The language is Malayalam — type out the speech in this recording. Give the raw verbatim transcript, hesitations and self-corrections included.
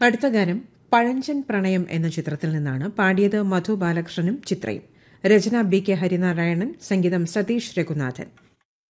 അടുത്ത ഗാനം പഴഞ്ചൻ പ്രണയം എന്ന ചിത്രത്തിൽ നിന്നാണ്. പാടിയത് മധു ബാലകൃഷ്ണനും ചിത്രയും. രചന ബി കെ ഹരിനാരായണൻ, സംഗീതം സതീഷ് രഘുനാഥൻ.